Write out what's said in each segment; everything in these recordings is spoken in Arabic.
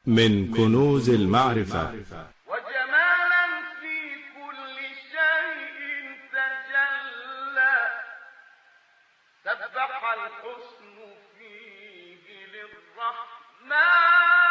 من كنوز المعرفة. وجمالا في كل شيء تجلى، سبح الحسن فيه للرحمن.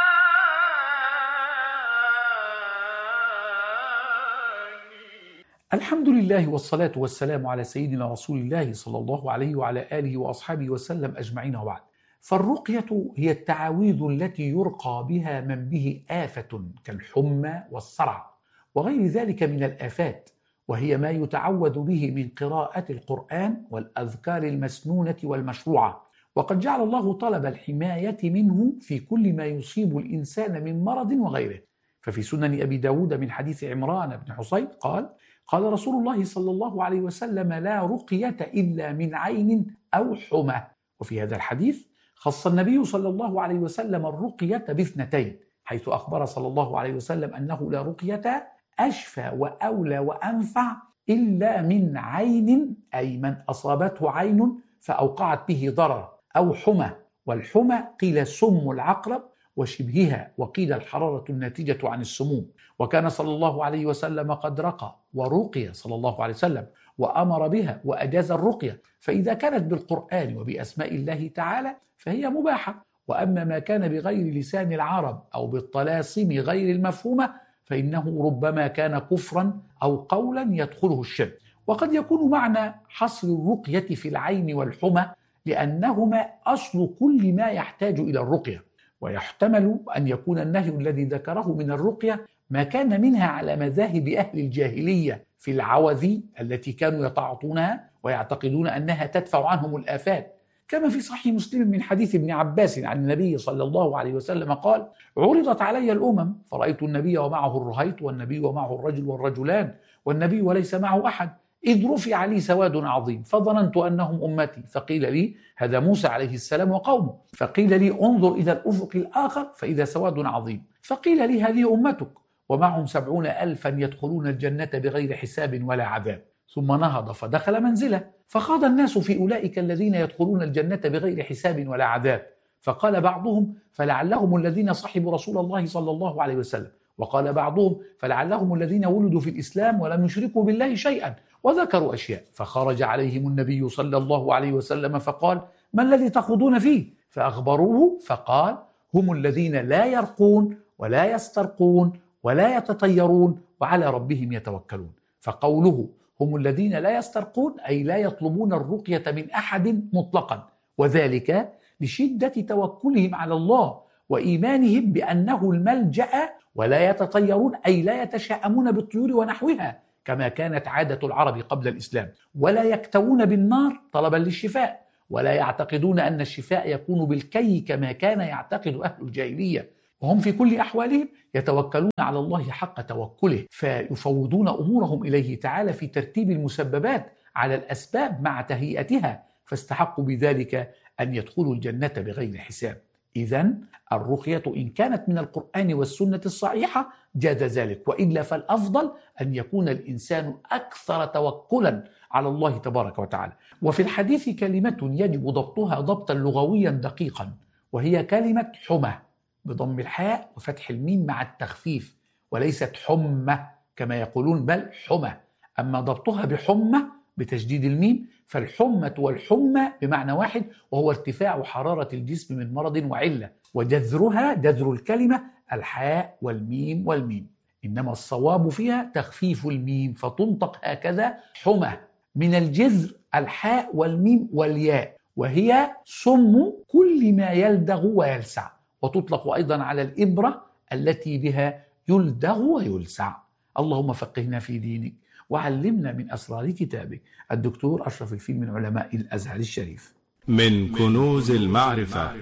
الحمد لله والصلاة والسلام على سيدنا رسول الله صلى الله عليه وعلى آله وأصحابه وسلم أجمعين، وبعد. فالرقية هي التعاويذ التي يرقى بها من به آفة كالحمى والصرع وغير ذلك من الآفات، وهي ما يتعوذ به من قراءة القرآن والأذكار المسنونة والمشروعة. وقد جعل الله طلب الحماية منه في كل ما يصيب الإنسان من مرض وغيره. ففي سنن أبي داود من حديث عمران بن حصين قال رسول الله صلى الله عليه وسلم: لا رقية إلا من عين أو حمى. وفي هذا الحديث خص النبي صلى الله عليه وسلم الرقية باثنتين، حيث أخبر صلى الله عليه وسلم أنه لا رقية أشفى وأولى وأنفع إلا من عين، أي من أصابته عين فأوقعت به ضرر، أو حمى. والحمى قيل سم العقرب وشبهها، وقيل الحرارة الناتجة عن السموم. وكان صلى الله عليه وسلم قد رقى ورقي صلى الله عليه وسلم وأمر بها وأجاز الرقية، فإذا كانت بالقرآن وبأسماء الله تعالى فهي مباحة. وأما ما كان بغير لسان العرب أو بالطلاسم غير المفهومة فإنه ربما كان كفرا أو قولا يدخله الشرك. وقد يكون معنى حصر الرقية في العين والحمى لأنهما أصل كل ما يحتاج إلى الرقية، ويحتمل أن يكون النهي الذي ذكره من الرقية ما كان منها على مذاهب أهل الجاهلية في العوذ التي كانوا يتعاطونها ويعتقدون أنها تدفع عنهم الآفات، كما في صحيح مسلم من حديث ابن عباس عن النبي صلى الله عليه وسلم قال: عرضت علي الأمم فرأيت النبي ومعه الرهيط والنبي ومعه الرجل والرجلان والنبي وليس معه أحد، إذ رفع لي سواد عظيم فظننت أنهم أمتي، فقيل لي هذا موسى عليه السلام وقومه، فقيل لي انظر إلى الأفق الآخر فإذا سواد عظيم، فقيل لي هذه أمتك ومعهم 70,000 يدخلون الجنة بغير حساب ولا عذاب. ثم نهض فدخل منزله، فخاض الناس في أولئك الذين يدخلون الجنة بغير حساب ولا عذاب، فقال بعضهم: فلعلهم الذين صحبوا رسول الله صلى الله عليه وسلم، وقال بعضهم: فلعلهم الذين ولدوا في الإسلام ولم يشركوا بالله شيئا، وذكروا أشياء. فخرج عليهم النبي صلى الله عليه وسلم فقال: ما الذي تخوضون فيه؟ فأخبروه فقال: هم الذين لا يرقون ولا يسترقون ولا يتطيرون وعلى ربهم يتوكلون. فقوله هم الذين لا يسترقون أي لا يطلبون الرقية من أحد مطلقا، وذلك لشدة توكلهم على الله وإيمانهم بأنه الملجأ، ولا يتطيرون أي لا يتشاءمون بالطيور ونحوها كما كانت عادة العرب قبل الإسلام، ولا يكتوون بالنار طلبا للشفاء، ولا يعتقدون أن الشفاء يكون بالكي كما كان يعتقد أهل الجاهلية. وهم في كل أحوالهم يتوكلون على الله حق توكله، فيفوضون أمورهم إليه تعالى في ترتيب المسببات على الأسباب مع تهيئتها، فاستحقوا بذلك أن يدخلوا الجنة بغير حساب. إذن الرقية إن كانت من القرآن والسنة الصحيحة جاز ذلك، وإلا فالأفضل أن يكون الإنسان أكثر توكلا على الله تبارك وتعالى. وفي الحديث كلمة يجب ضبطها ضبطا لغويا دقيقا، وهي كلمة حمى بضم الحاء وفتح الميم مع التخفيف، وليست حمى كما يقولون بل حمى. أما ضبطها بحمى بتشديد الميم فالحمة والحمى بمعنى واحد، وهو ارتفاع حرارة الجسم من مرض وعلة، وجذرها جذر الكلمة الحاء والميم والميم، إنما الصواب فيها تخفيف الميم فتنطق هكذا حمى، من الجذر الحاء والميم والياء، وهي سم كل ما يلدغ ويلسع، وتطلق أيضا على الإبرة التي بها يلدغ ويلسع. اللهم فقهنا في دينك وعلمنا من أسرار كتابك. الدكتور أشرف الفيل من علماء الأزهر الشريف. من كنوز المعرفة،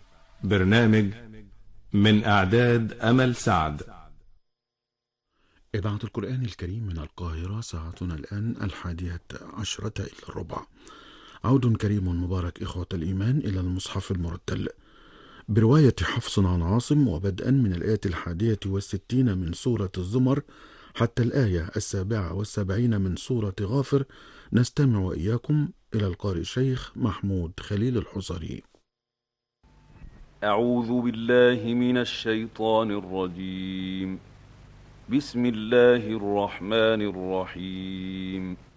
برنامج من إعداد أمل سعد. إذاعة القرآن الكريم من القاهرة، ساعتنا الآن 11:45. عود كريم مبارك إخوة الإيمان إلى المصحف المرتل برواية حفص عن عاصم، وبدءا من الآية 61 من سورة الزمر حتى الآية 77 من سورة غافر، نستمع وإياكم إلى القارئ الشيخ محمود خليل الحصري. أعوذ بالله من الشيطان الرجيم. بسم الله الرحمن الرحيم.